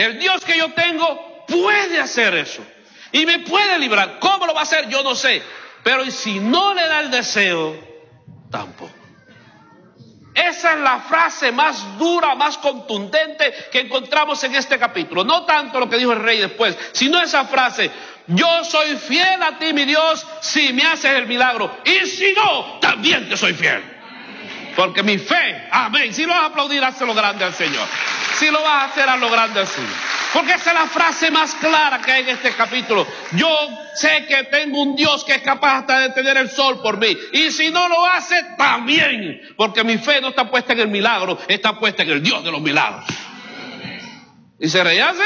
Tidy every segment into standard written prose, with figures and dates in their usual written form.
El Dios que yo tengo puede hacer eso. Y me puede librar. ¿Cómo lo va a hacer? Yo no sé. Pero y si no le da el deseo, tampoco. Esa es la frase más dura, más contundente que encontramos en este capítulo. No tanto lo que dijo el rey después, sino esa frase: yo soy fiel a ti, mi Dios, si me haces el milagro. Y si no, también te soy fiel. Porque mi fe, amén. Si lo vas a aplaudir, hazlo grande al Señor. Si lo vas a hacer, hazlo grande al Señor. Porque esa es la frase más clara que hay en este capítulo. Yo sé que tengo un Dios que es capaz hasta de detener el sol por mí. Y si no lo hace, también. Porque mi fe no está puesta en el milagro, está puesta en el Dios de los milagros. Y se reía así.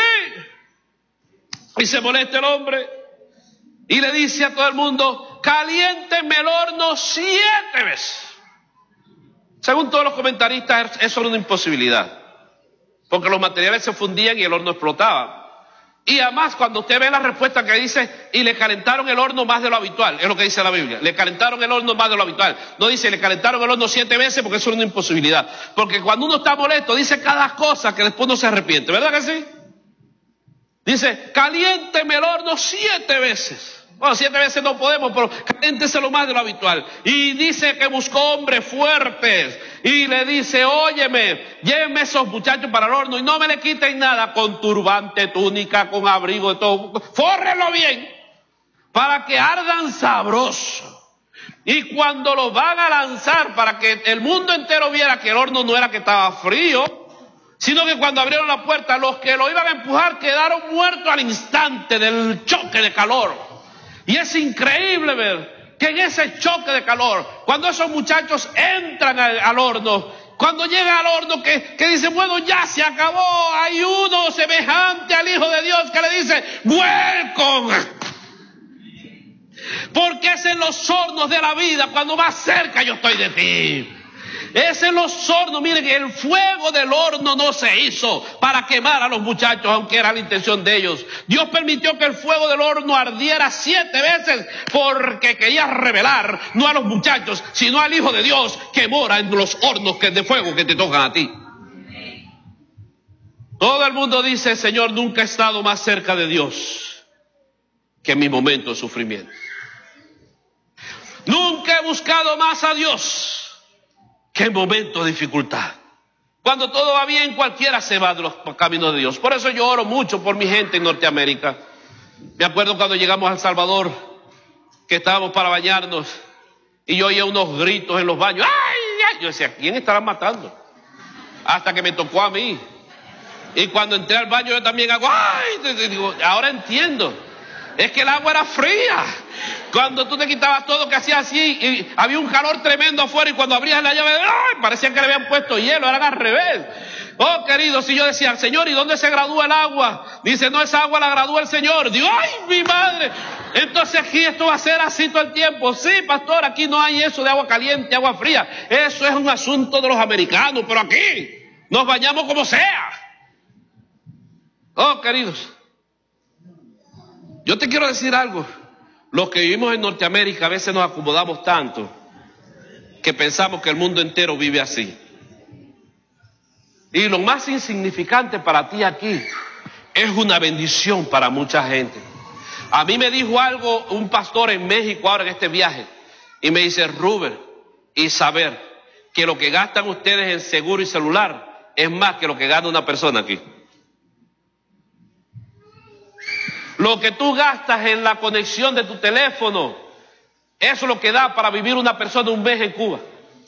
Y se molesta el hombre. Y le dice a todo el mundo: caliéntenme el horno 7 veces. Según todos los comentaristas, eso era una imposibilidad. Porque los materiales se fundían y el horno explotaba. Y además, cuando usted ve la respuesta que dice: y le calentaron el horno más de lo habitual, es lo que dice la Biblia. Le calentaron el horno más de lo habitual. No dice le calentaron el horno 7 veces, porque eso es una imposibilidad. Porque cuando uno está molesto, dice cada cosa que después no se arrepiente. ¿Verdad que sí? Dice: caliénteme el horno 7 veces. Bueno, 7 veces no podemos, pero caliénteselo más de lo habitual. Y dice que buscó hombres fuertes. Y le dice: óyeme, llévenme esos muchachos para el horno y no me le quiten nada, con turbante, túnica, con abrigo y todo. Fórrenlo bien, para que ardan sabroso. Y cuando los van a lanzar, para que el mundo entero viera que el horno no era que estaba frío, sino que cuando abrieron la puerta, los que lo iban a empujar quedaron muertos al instante del choque de calor. Y es increíble ver que en ese choque de calor, cuando esos muchachos entran al horno, cuando llega al horno que dicen: bueno, ya se acabó, hay uno semejante al Hijo de Dios que le dice: welcome. Porque es en los hornos de la vida cuando más cerca yo estoy de ti. Es en los hornos. Miren, el fuego del horno no se hizo para quemar a los muchachos, aunque era la intención de ellos. Dios permitió que el fuego del horno ardiera 7 veces porque quería revelar no a los muchachos, sino al Hijo de Dios que mora en los hornos de fuego que te tocan a ti. Todo el mundo dice: Señor, nunca he estado más cerca de Dios que en mi momento de sufrimiento. Nunca he buscado más a Dios que en momentos de dificultad. Cuando todo va bien, cualquiera se va de los caminos de Dios. Por eso yo oro mucho por mi gente en Norteamérica. Me acuerdo cuando llegamos a El Salvador, que estábamos para bañarnos, y yo oía unos gritos en los baños. ¡Ay, ay! Yo decía: ¿quién estará matando? Hasta que me tocó a mí. Y cuando entré al baño yo también hago ¡ay! Digo, ahora entiendo. Es que el agua era fría. Cuando tú te quitabas todo, que hacía así, y había un calor tremendo afuera, y cuando abrías la llave, ¡ay! Parecía que le habían puesto hielo, era al revés. Oh, querido, si yo decía: Señor, ¿y dónde se gradúa el agua? Dice: no, esa agua la gradúa el Señor. Digo: ¡ay, mi madre! Entonces aquí esto va a ser así todo el tiempo. Sí, pastor, aquí no hay eso de agua caliente, agua fría. Eso es un asunto de los americanos, pero aquí nos bañamos como sea. Oh, queridos, yo te quiero decir algo. Los que vivimos en Norteamérica a veces nos acomodamos tanto que pensamos que el mundo entero vive así. Y lo más insignificante para ti aquí es una bendición para mucha gente. A mí me dijo algo un pastor en México ahora en este viaje, y me dice: Rubén, y saber que lo que gastan ustedes en seguro y celular es más que lo que gana una persona aquí. Lo que tú gastas en la conexión de tu teléfono, eso es lo que da para vivir una persona un mes en Cuba.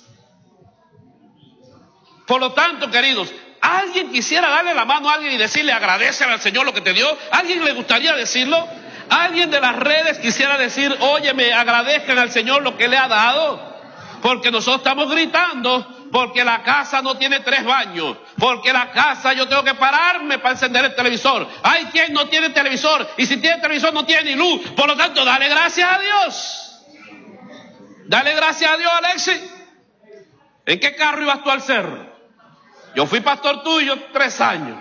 Por lo tanto, queridos, ¿alguien quisiera darle la mano a alguien y decirle: agradécele al Señor lo que te dio? ¿Alguien le gustaría decirlo? ¿Alguien de las redes quisiera decir: óyeme, agradezcan al Señor lo que le ha dado? Porque nosotros estamos gritando porque la casa no tiene 3 baños, porque la casa yo tengo que pararme para encender el televisor. Hay quien no tiene televisor, y si tiene televisor no tiene ni luz. Por lo tanto, dale gracias a Dios. Dale gracias a Dios, Alexis. ¿En qué carro ibas tú al cerro? Yo fui pastor tuyo 3 años.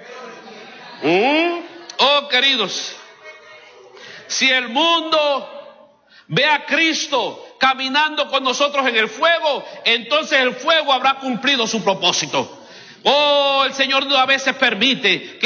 Oh, queridos, si el mundo ve a Cristo caminando con nosotros en el fuego, entonces el fuego habrá cumplido su propósito. Oh, el Señor a veces permite que